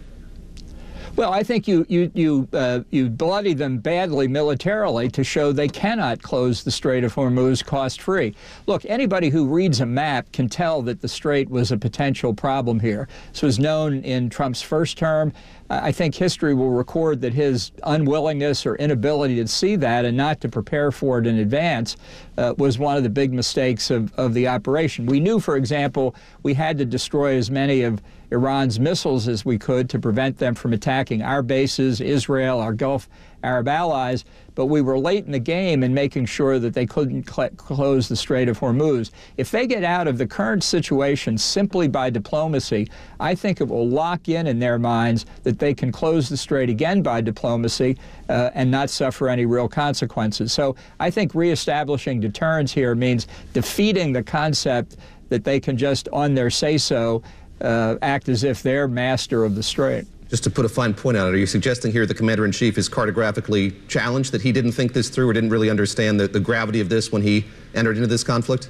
Well, I think you you you uh, you bloody them badly militarily to show they cannot close the Strait of Hormuz cost-free. Look, anybody who reads a map can tell that the strait was a potential problem here. This was known in Trump's first term. I think history will record that his unwillingness or inability to see that and not to prepare for it in advance uh, was one of the big mistakes of, of the operation. We knew, for example, we had to destroy as many of Iran's missiles as we could to prevent them from attacking our bases, Israel, our Gulf Arab allies, but we were late in the game in making sure that they couldn't cl- close the Strait of Hormuz. If they get out of the current situation simply by diplomacy, I think it will lock in in their minds that they can close the strait again by diplomacy uh, and not suffer any real consequences. So I think reestablishing deterrence here means defeating the concept that they can just, on their say-so, uh, act as if they're master of the strait. Just to put a fine point on it, are you suggesting here the commander-in-chief is cartographically challenged, that he didn't think this through or didn't really understand the, the gravity of this when he entered into this conflict?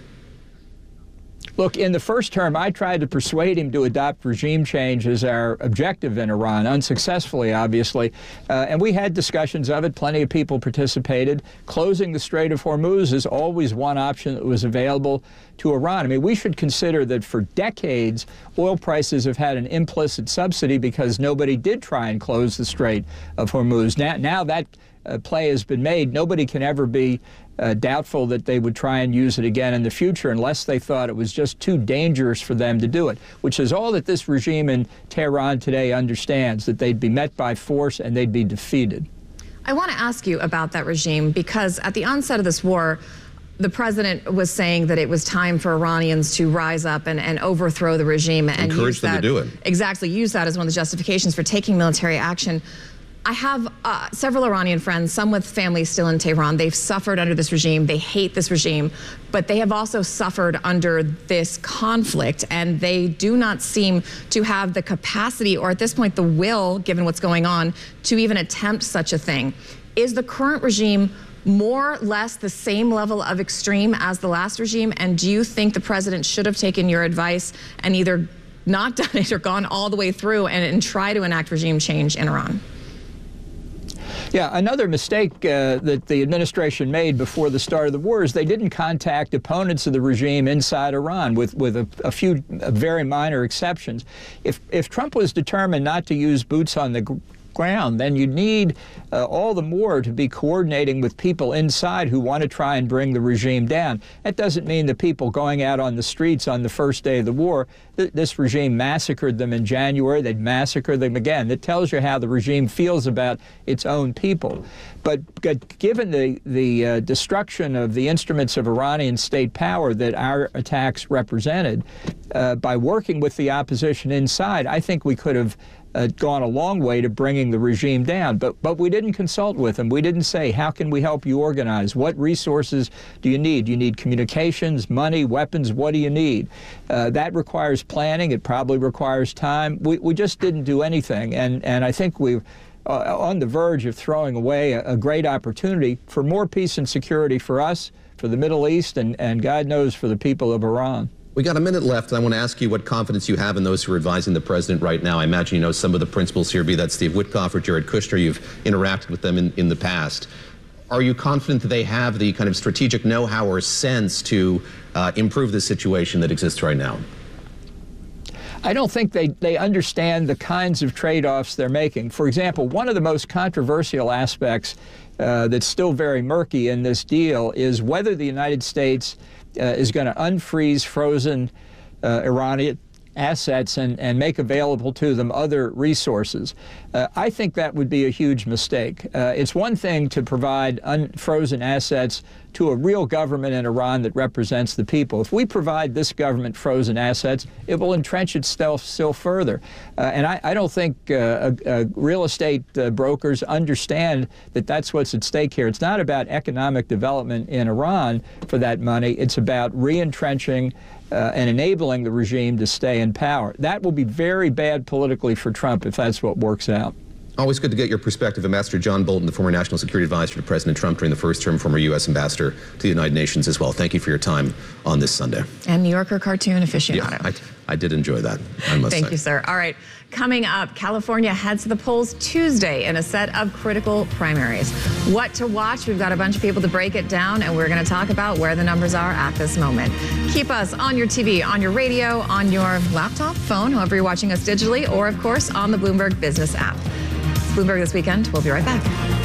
Look, in the first term, I tried to persuade him to adopt regime change as our objective in Iran, unsuccessfully, obviously. Uh, and we had discussions of it. Plenty of people participated. Closing the Strait of Hormuz is always one option that was available to Iran. I mean, we should consider that for decades, oil prices have had an implicit subsidy because nobody did try and close the Strait of Hormuz. Now, now that uh, play has been made, nobody can ever be Uh, doubtful that they would try and use it again in the future unless they thought it was just too dangerous for them to do it, which is all that this regime in Tehran today understands, that they'd be met by force and they'd be defeated. I want to ask you about that regime, because at the onset of this war, the president was saying that it was time for Iranians to rise up and, and overthrow the regime and encourage use them that, to do it. Exactly, use that as one of the justifications for taking military action. I have uh, several Iranian friends, some with families still in Tehran. They've suffered under this regime. They hate this regime, but they have also suffered under this conflict, and they do not seem to have the capacity, or at this point the will, given what's going on, to even attempt such a thing. Is the current regime more or less the same level of extreme as the last regime, and do you think the president should have taken your advice and either not done it or gone all the way through and, and try to enact regime change in Iran? Yeah, another mistake uh, that the administration made before the start of the war is they didn't contact opponents of the regime inside Iran, with, with a, a few very minor exceptions. If, if Trump was determined not to use boots on the ground, then you need uh, all the more to be coordinating with people inside who want to try and bring the regime down. That doesn't mean the people going out on the streets on the first day of the war. Th this regime massacred them in January. They'd massacre them again. That tells you how the regime feels about its own people. But given the, the uh, destruction of the instruments of Iranian state power that our attacks represented, uh, by working with the opposition inside, I think we could have Uh, gone a long way to bringing the regime down. But, but we didn't consult with them. We didn't say, how can we help you organize? What resources do you need? Do you need communications, money, weapons? What do you need? Uh, that requires planning. It probably requires time. We, we just didn't do anything. And, and I think we're uh, on the verge of throwing away a, a great opportunity for more peace and security for us, for the Middle East, and, and God knows for the people of Iran. We got a minute left, and I want to ask you what confidence you have in those who are advising the president right now. I imagine you know some of the principals here, be that Steve Witkoff or Jared Kushner. You've interacted with them in, in the past. Are you confident that they have the kind of strategic know-how or sense to uh, improve the situation that exists right now? I don't think they, they understand the kinds of trade-offs they're making. For example, one of the most controversial aspects uh, that's still very murky in this deal is whether the United States uh, is going to unfreeze frozen uh, Iranian assets and, and make available to them other resources. Uh, I think that would be a huge mistake. Uh, it's one thing to provide unfrozen assets to a real government in Iran that represents the people. If we provide this government frozen assets, it will entrench itself still further. Uh, and I, I don't think uh, uh, uh, real estate uh, brokers understand that that's what's at stake here. It's not about economic development in Iran for that money. It's about re-entrenching Uh, and enabling the regime to stay in power. That will be very bad politically for Trump if that's what works out. Always good to get your perspective. Ambassador John Bolton, the former National Security Advisor to President Trump during the first term, former U S Ambassador to the United Nations as well. Thank you for your time on this Sunday. And New Yorker cartoon aficionado. Yeah, I, I did enjoy that, I must Thank say. you, sir. All right. Coming up, California heads to the polls Tuesday in a set of critical primaries. What to watch? We've got a bunch of people to break it down, and we're going to talk about where the numbers are at this moment. Keep us on your T V, on your radio, on your laptop, phone, however you're watching us digitally, or, of course, on the Bloomberg Business app. It's Bloomberg This Weekend. We'll be right back.